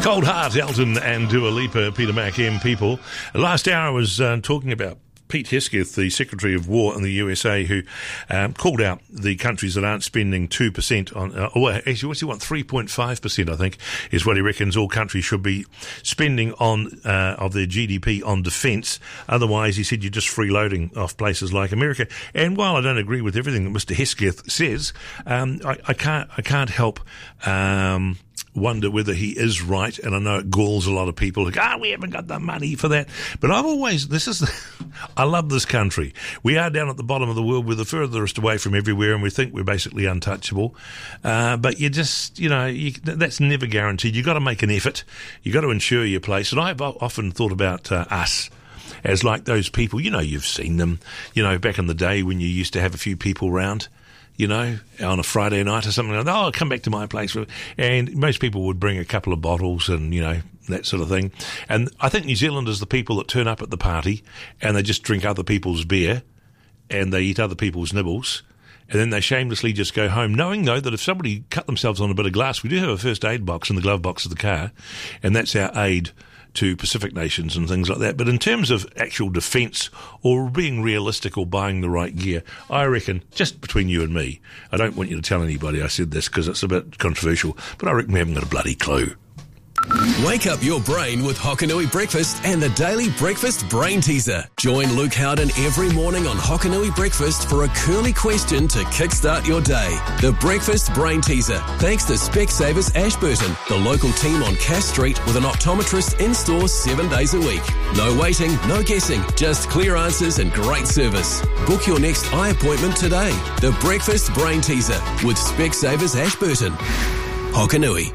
Cold Heart, Elton and Dua Lipa, Peter Mac, people. Last hour I was talking about Pete Hegseth, the Secretary of War in the USA, who called out the countries that aren't spending 2% on, actually, what's he want? 3.5%, I think, is what he reckons all countries should be spending on of their GDP on defence. Otherwise, he said, you're just freeloading off places like America. And while I don't agree with everything that Mr. Hegseth says, I can't help wonder whether he is right, and I know it galls a lot of people like, we haven't got the money for that. But I've always, I love this country. We are down at the bottom of the world. We're the furthest away from everywhere, and we think we're basically untouchable. But you just, that's never guaranteed. You've got to make an effort. You've got to ensure your place. And I've often thought about us as like those people, you've seen them, back in the day when you used to have a few people round, on a Friday night or something like that. Come back to my place. And most people would bring a couple of bottles and, that sort of thing. And I think New Zealanders are the people that turn up at the party and they just drink other people's beer and they eat other people's nibbles. And then they shamelessly just go home, knowing, though, that if somebody cut themselves on a bit of glass, we do have a first aid box in the glove box of the car, and that's our aid to Pacific nations and things like that. But in terms of actual defence or being realistic or buying the right gear, I reckon, just between you and me, I don't want you to tell anybody I said this because it's a bit controversial, but I reckon we haven't got a bloody clue. Wake up your brain with Hokanui Breakfast and the Daily Breakfast Brain Teaser. Join Luke Howden every morning on Hokanui Breakfast for a curly question to kickstart your day. The Breakfast Brain Teaser, thanks to Specsavers Ashburton, the local team on Cass Street with an optometrist in-store 7 days a week. No waiting, no guessing, just clear answers and great service. Book your next eye appointment today. The Breakfast Brain Teaser with Specsavers Ashburton. Hokanui.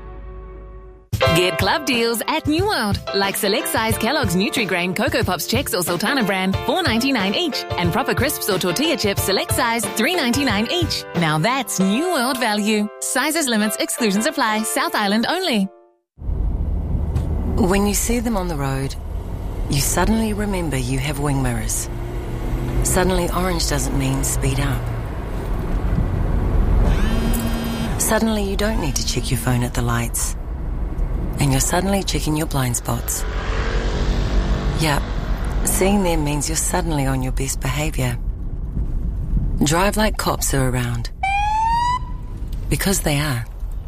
Get club deals at New World, like select size Kellogg's Nutri-Grain Cocoa Pops Chex or Sultana brand, $4.99 each, and Proper Crisps or Tortilla Chips select size, $3.99 each. Now that's New World value. Sizes, limits, exclusions apply. South Island only. When you see them on the road, you suddenly remember you have wing mirrors. Suddenly orange doesn't mean speed up. Suddenly you don't need to check your phone at the lights. And you're suddenly checking your blind spots. Yep, seeing them means you're suddenly on your best behaviour. Drive like cops are around. Because they are.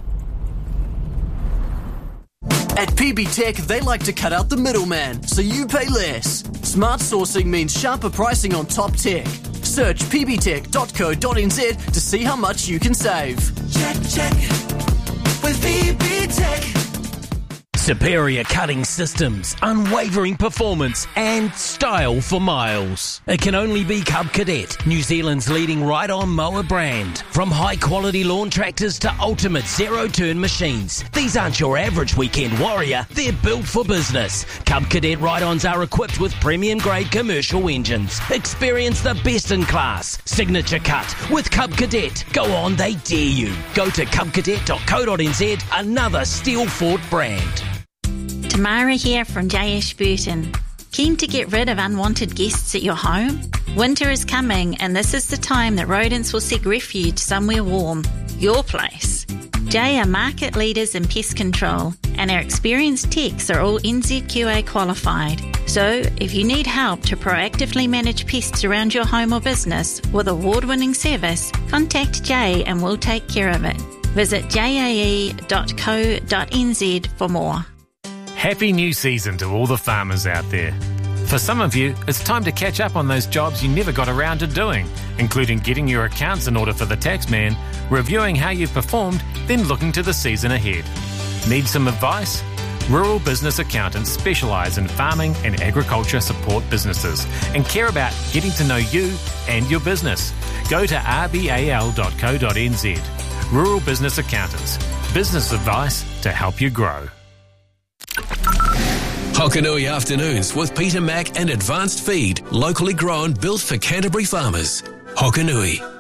At PB Tech, they like to cut out the middleman, so you pay less. Smart sourcing means sharper pricing on top tech. Search pbtech.co.nz to see how much you can save. Check with PB Tech. Superior cutting systems, unwavering performance and style for miles. It can only be Cub Cadet, New Zealand's leading ride-on mower brand. From high-quality lawn tractors to ultimate zero-turn machines, these aren't your average weekend warrior, they're built for business. Cub Cadet ride-ons are equipped with premium-grade commercial engines. Experience the best in class. Signature cut with Cub Cadet. Go on, they dare you. Go to cubcadet.co.nz, another steel-fought brand. Tamara here from J. Ashburton. Keen to get rid of unwanted guests at your home? Winter is coming and this is the time that rodents will seek refuge somewhere warm. Your place. J are market leaders in pest control and our experienced techs are all NZQA qualified. So if you need help to proactively manage pests around your home or business with award-winning service, contact J and we'll take care of it. Visit jae.co.nz for more. Happy new season to all the farmers out there. For some of you, it's time to catch up on those jobs you never got around to doing, including getting your accounts in order for the taxman, reviewing how you've performed, then looking to the season ahead. Need some advice? Rural Business Accountants specialise in farming and agriculture support businesses and care about getting to know you and your business. Go to rbal.co.nz. Rural Business Accountants. Business advice to help you grow. Hokanui Afternoons with Peter Mac and Advanced Feed, locally grown, built for Canterbury farmers. Hokanui.